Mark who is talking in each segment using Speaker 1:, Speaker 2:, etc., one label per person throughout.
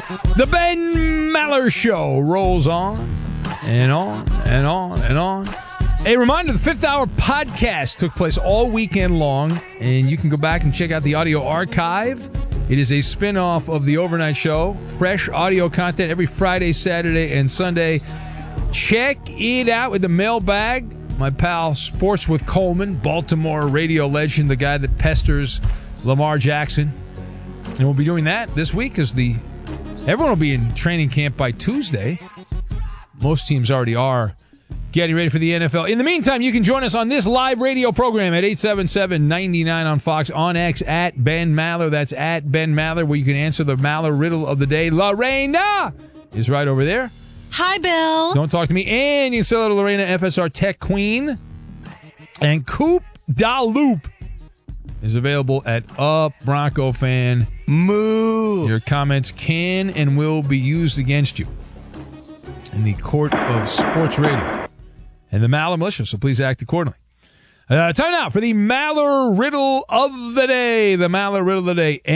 Speaker 1: The Ben Maller Show rolls on and on and on and on. A reminder, the 5th Hour podcast took place all weekend long, and you can go back and check out the audio archive. It is a spin-off of the overnight show. Fresh audio content every Friday, Saturday, and Sunday. Check it out with the mailbag. My pal Sports with Coleman, Baltimore radio legend, the guy that pesters Lamar Jackson. And we'll be doing that this week because everyone will be in training camp by Tuesday. Most teams already are getting ready for the NFL. In the meantime, you can join us on this live radio program at 877-99 on Fox, on X at Ben Maller. That's at Ben Maller, where you can answer the Maller riddle of the day. Lorena is right over there.
Speaker 2: Hi, Bill.
Speaker 1: Don't talk to me. And you can sell it to Lorena, FSR Tech Queen. And Coop Da Loop is available at Up Bronco Fan.
Speaker 3: Moo.
Speaker 1: Your comments can and will be used against you in the court of sports radio and the Maller Militia, so please act accordingly. Time now for the Maller Riddle of the Day. The Maller Riddle of the Day.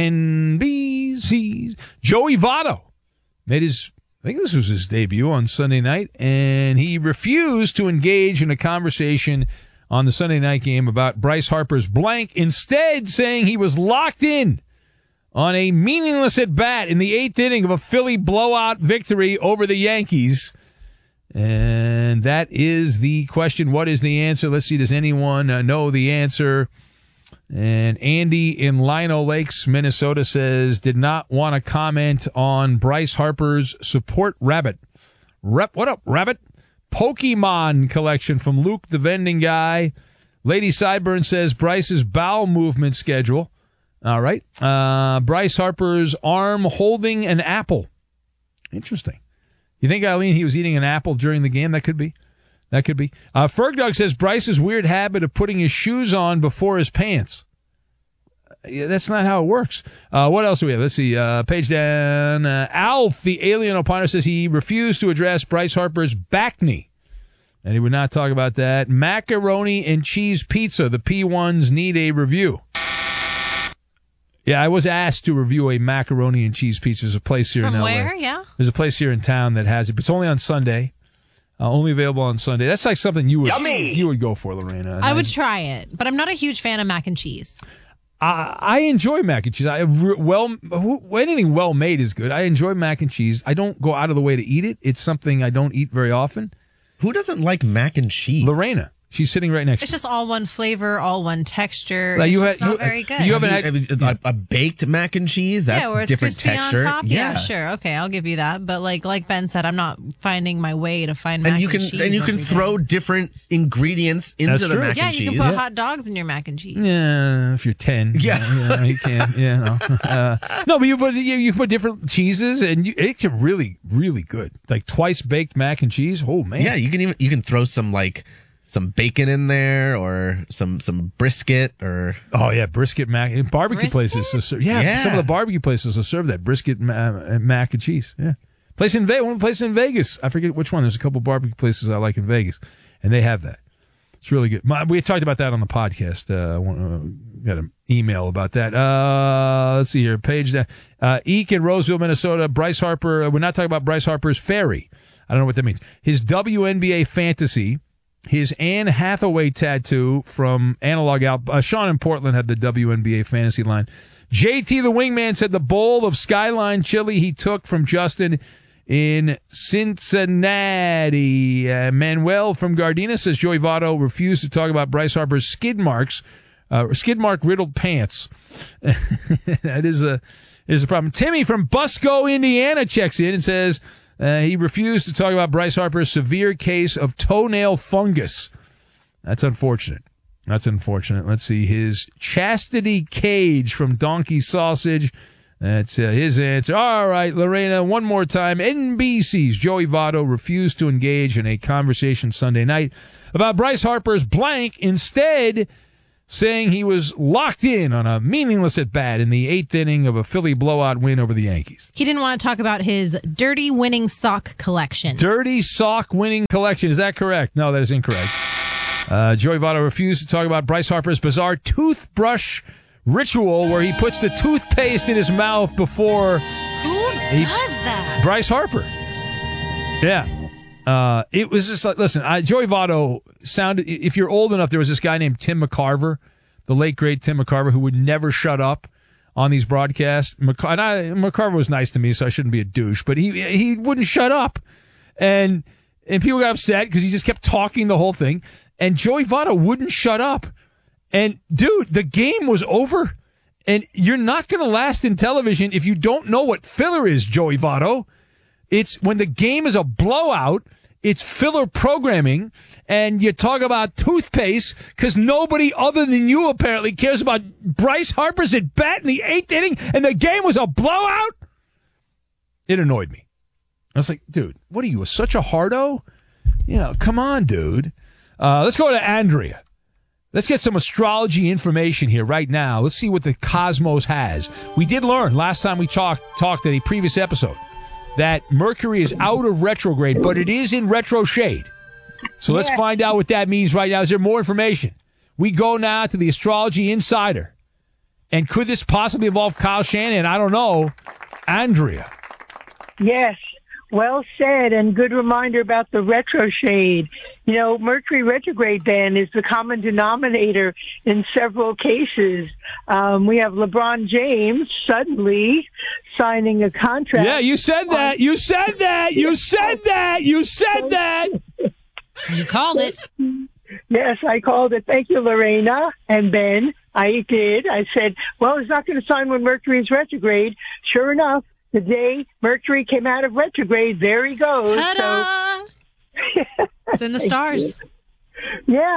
Speaker 1: NBC's Joey Votto made I think this was his debut on Sunday night, and he refused to engage in a conversation on the Sunday night game about Bryce Harper's blank, instead saying he was locked in on a meaningless at-bat in the 8th inning of a Philly blowout victory over the Yankees. And that is the question. What is the answer? Let's see. Does anyone know the answer? And Andy in Lino Lakes, Minnesota says, did not want to comment on Bryce Harper's support rabbit. What up, rabbit? Pokemon collection from Luke, the vending guy. Lady Sideburn says Bryce's bowel movement schedule. All right. Bryce Harper's arm holding an apple. Interesting. You think, Eileen, he was eating an apple during the game? That could be. Fergdog says Bryce's weird habit of putting his shoes on before his pants. Yeah, that's not how it works. What else do we have? Let's see. Page down. Alf, the alien opiner, says he refused to address Bryce Harper's back knee, and he would not talk about that. Macaroni and cheese pizza. The P1s need a review. Yeah, I was asked to review a macaroni and cheese pizza. There's a place here in LA.
Speaker 2: From where? Yeah.
Speaker 1: There's a place here in town that has it, but it's only on Sunday. Only available on Sunday. That's like something you would go for, Lorena.
Speaker 2: I would try it, but I'm not a huge fan of mac and cheese.
Speaker 1: I enjoy mac and cheese. Anything well made is good. I enjoy mac and cheese. I don't go out of the way to eat it. It's something I don't eat very often.
Speaker 3: Who doesn't like mac and cheese?
Speaker 1: Lorena. She's sitting right next to me.
Speaker 2: It's just all one flavor, all one texture.
Speaker 1: Like
Speaker 2: it's not very good.
Speaker 1: You haven't had
Speaker 3: a baked mac and cheese? That's
Speaker 2: where it's
Speaker 3: different
Speaker 2: crispy
Speaker 3: texture.
Speaker 2: on top. Yeah, sure. Okay, I'll give you that. But like Ben said, I'm not finding my way to find mac and cheese.
Speaker 3: And you can throw different ingredients into the mac and cheese.
Speaker 2: Yeah, you can put hot dogs in your mac and cheese.
Speaker 1: Yeah, if you're 10.
Speaker 3: Yeah.
Speaker 1: You can. Yeah, no. But you put different cheeses, and it can really, really good. Like twice baked mac and cheese. Oh man.
Speaker 3: Yeah, you can throw some bacon in there or some brisket or
Speaker 1: brisket mac and barbecue places. Some of the barbecue places will serve that brisket mac and cheese. Yeah, one place in Vegas. I forget which one. There's a couple barbecue places I like in Vegas, and they have that. It's really good. We talked about that on the podcast. Got an email about that. Let's see here. Page down. Eek in Roseville, Minnesota. Bryce Harper. We're not talking about Bryce Harper's fairy. I don't know what that means. His WNBA fantasy. His Anne Hathaway tattoo from Analog Out. Sean in Portland had the WNBA fantasy line. JT the Wingman said the bowl of Skyline chili he took from Justin in Cincinnati. Manuel from Gardena says Joey Votto refused to talk about Bryce Harper's skid mark riddled pants. That is a problem. Timmy from Busco, Indiana checks in and says he refused to talk about Bryce Harper's severe case of toenail fungus. That's unfortunate. Let's see. His Chastity Cage from Donkey Sausage. That's his answer. All right, Lorena, one more time. NBC's Joey Votto refused to engage in a conversation Sunday night about Bryce Harper's blank, instead saying he was locked in on a meaningless at-bat in the 8th inning of a Philly blowout win over the Yankees.
Speaker 2: He didn't want to talk about his dirty winning sock collection.
Speaker 1: Dirty sock winning collection. Is that correct? No, that is incorrect. Joey Votto refused to talk about Bryce Harper's bizarre toothbrush ritual where he puts the toothpaste in his mouth before
Speaker 2: Who does that?
Speaker 1: Bryce Harper. Yeah. It was just like, listen, Joey Votto sounded, if you're old enough, there was this guy named Tim McCarver, the late, great Tim McCarver, who would never shut up on these broadcasts. McCarver was nice to me, so I shouldn't be a douche, but he wouldn't shut up. And people got upset because he just kept talking the whole thing. And Joey Votto wouldn't shut up. And, dude, the game was over. And you're not going to last in television if you don't know what filler is, Joey Votto. It's when the game is a blowout, it's filler programming, and you talk about toothpaste because nobody other than you apparently cares about Bryce Harper's at bat in the 8th inning, and the game was a blowout. It annoyed me. I was like, dude, what are you, such a hardo? Come on, dude. Let's go to Andrea. Let's get some astrology information here right now. Let's see what the cosmos has. We did learn last time we talked in a previous episode that Mercury is out of retrograde, but it is in retro shade. So let's find out what that means right now. Is there more information? We go now to the Astrology Insider. And could this possibly involve Kyle Shanahan? I don't know. Andrea.
Speaker 4: Yes. Well said, and good reminder about the retro shade. Mercury retrograde, Ben, is the common denominator in several cases. We have LeBron James suddenly signing a contract.
Speaker 1: Yeah, you said that. You said that. You said that. You said that.
Speaker 2: You called it.
Speaker 4: Yes, I called it. Thank you, Lorena and Ben. I did. I said, well, he's not going to sign when Mercury is retrograde. Sure enough, the day Mercury came out of retrograde, there he goes.
Speaker 2: Ta-da!
Speaker 4: So,
Speaker 2: it's in the stars.
Speaker 4: Yeah,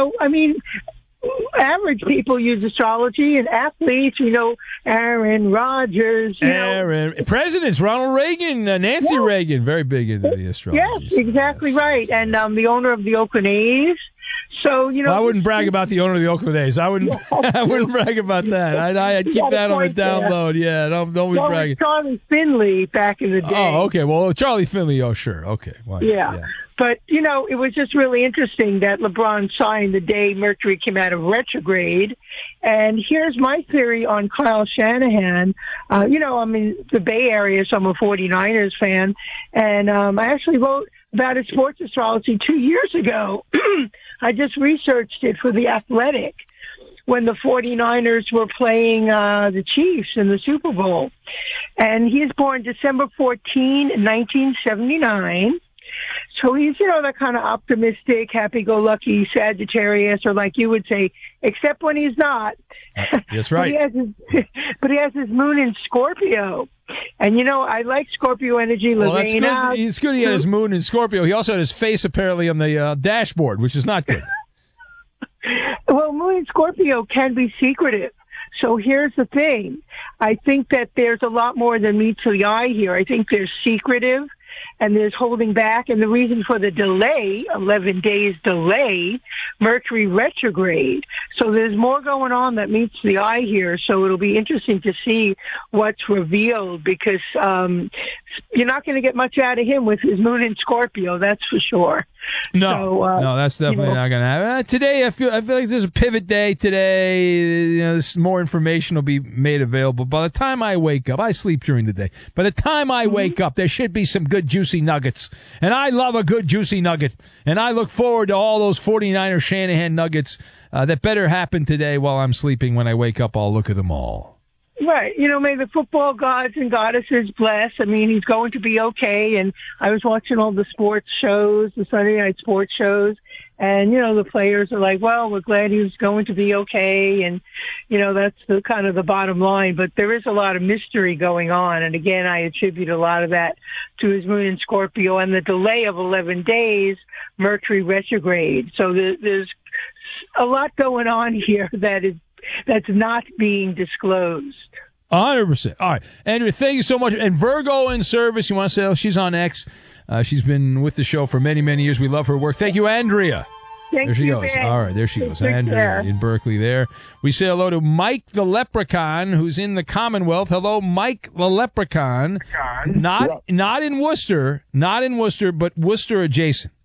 Speaker 4: average people use astrology, and athletes, Aaron Rodgers.
Speaker 1: Presidents, Ronald Reagan, Nancy Reagan, very big into the astrology.
Speaker 4: Yes, exactly right. And the owner of the Oakland A's. So,
Speaker 1: well, I wouldn't brag about the owner of the Oakland A's. I wouldn't brag about that. I'd keep that on the download. Yeah, don't be bragging.
Speaker 4: Charlie Finley back in the day.
Speaker 1: Oh, okay. Well, Charlie Finley, sure. Okay. Why not?
Speaker 4: Yeah. But, it was just really interesting that LeBron signed the day Mercury came out of retrograde. And here's my theory on Kyle Shanahan. I'm in the Bay Area, so I'm a 49ers fan. And I actually wrote about his sports astrology 2 years ago. I just researched it for The Athletic when the 49ers were playing the Chiefs in the Super Bowl. And he is born December 14, 1979. So he's, that kind of optimistic, happy-go-lucky Sagittarius, or like you would say, except when he's not.
Speaker 1: That's right.
Speaker 4: but he has his moon in Scorpio. And, I like Scorpio energy.
Speaker 1: Well, that's good. It's good he had his moon in Scorpio. He also had his face apparently on the dashboard, which is not good.
Speaker 4: Well, moon in Scorpio can be secretive. So here's the thing. I think that there's a lot more than meets the eye here. I think there's secretive and there's holding back. And the reason for the delay, 11 days delay, Mercury retrograde. So there's more going on that meets the eye here. So it'll be interesting to see what's revealed because you're not going to get much out of him with his moon in Scorpio, that's for sure.
Speaker 1: No, that's definitely not going to happen. Today, I feel like there's a pivot day today. This more information will be made available. By the time I wake up, I sleep during the day. By the time I wake up, there should be some good juicy nuggets. And I love a good juicy nugget. And I look forward to all those 49er Shanahan nuggets that better happen today while I'm sleeping. When I wake up, I'll look at them all.
Speaker 4: Right. May the football gods and goddesses bless. I mean, he's going to be okay. And I was watching all the sports shows, the Sunday night sports shows. And, the players are like, well, we're glad he's going to be okay. And, that's the kind of the bottom line. But there is a lot of mystery going on. And again, I attribute a lot of that to his moon in Scorpio and the delay of 11 days, Mercury retrograde. So there's a lot going on here that's not being disclosed.
Speaker 1: 100%. All right. Andrea, thank you so much. And Virgo in service, you want to say, she's on X. She's been with the show for many, many years. We love her work. Thank you, Andrea.
Speaker 4: There
Speaker 1: she goes.
Speaker 4: Ben.
Speaker 1: All right, there she goes. Andrea in Berkeley there. We say hello to Mike the Leprechaun, who's in the Commonwealth. Hello, Mike the Leprechaun. Not in Worcester, but Worcester adjacent.